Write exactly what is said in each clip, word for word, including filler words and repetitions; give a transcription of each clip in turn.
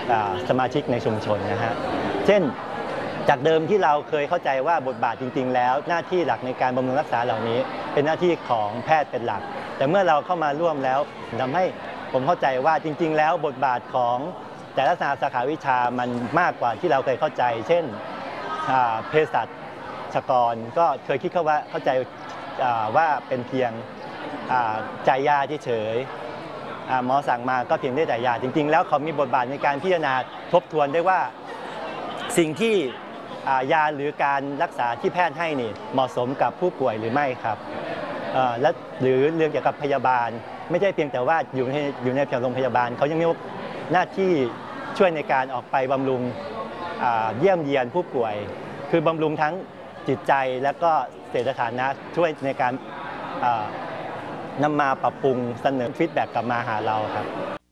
สมาชิกในชุมชนนะฮะเช่นจากเดิมที่เราเคยเข้าใจว่าบทบาทจริงๆแล้วหน้าที่หลักในการบำรุงรักษาเหล่านี้เป็นหน้าที่ของแพทย์เป็นหลักแต่เมื่อเราเข้ามาร่วมแล้วทำให้ผมเข้าใจว่าจริงๆแล้วบทบาทของแต่ละสาขาวิชามันมากกว่าที่เราเคยเข้าใจเช่นเภสัชกรก็เคยคิดเข้าว่าเข้าใจว่าเป็นเพียงจ่ายยาเฉยๆหมอสั่งมาก็เพียงได้จ่ายยาจริงๆแล้วเขามีบทบาทในการพิจารณาทบทวนได้ว่าสิ่งที่ยาหรือการรักษาที่แพทย์ให้นี่เหมาะสมกับผู้ป่วยหรือไม่ครับและหรือเรื่องเกี่ยวกับพยาบาลไม่ใช่เพียงแต่ว่าอยู่ในอยู่ในโรงพยาบาลเขายังมีหน้าที่ช่วยในการออกไปบำรุงเยี่ยมเยียนผู้ป่วยคือบำรุงทั้งจิตใจและก็เศรษฐฐานะช่วยในการนำมาปรับปรุงเสนอฟีดแบ็กกลับมาหาเราครับ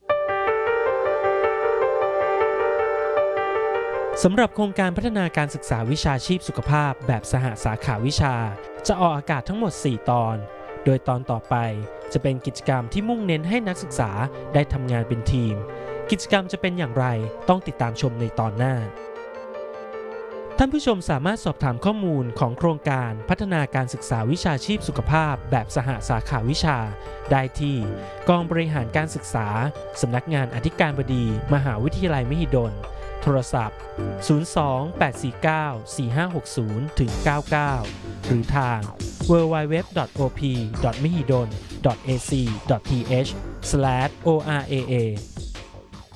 สำหรับโครงการพัฒนาการศึกษาวิชาชีพสุขภาพแบบสหสาขาวิชาจะออกอากาศทั้งหมดสี่ตอนโดยตอนต่อไปจะเป็นกิจกรรมที่มุ่งเน้นให้นักศึกษาได้ทำงานเป็นทีมกิจกรรมจะเป็นอย่างไรต้องติดตามชมในตอนหน้าท่านผู้ชมสามารถสอบถามข้อมูลของโครงการพัฒนาการศึกษาวิชาชีพสุขภาพแบบสหสาขาวิชาได้ที่กองบริหารการศึกษาสำนักงานอธิการบดีมหาวิทยาลัยมหิดลโทรศัพท์ศูนย์ สอง แปด สี่ เก้า สี่ ห้า หก ศูนย์ ถึง เก้า เก้า หรือทาง ดับเบิลยู ดับเบิลยู ดับเบิลยู ดอท โอ พี ดอท มหิดล ดอท เอ ซี ดอท ที เอช สแลช โอ อาร์ เอ เอ